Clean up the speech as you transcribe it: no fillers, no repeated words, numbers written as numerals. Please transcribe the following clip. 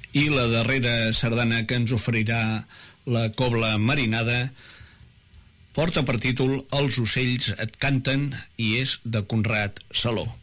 I la darrera sardana que ens oferirà la Cobla Marinada porta per títol Els ocells et canten i és de Conrad Saló.